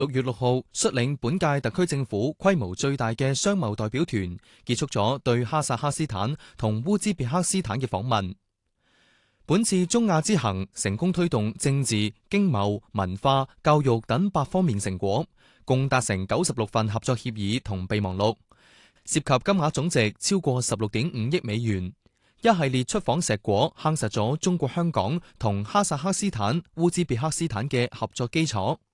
6月6號，率領本屆特區政府規模最大嘅商貿代表團，結束咗對哈薩克斯坦同烏茲別克斯坦嘅訪問。本次中亞之行成功推動政治、經貿、文化、教育等8方面成果，共達成96份合作協議同備忘錄，涉及金額總值超過16.5億美元。一系列出訪碩果，夯實咗中國香港同哈薩克斯坦、烏茲別克斯坦嘅合作基礎。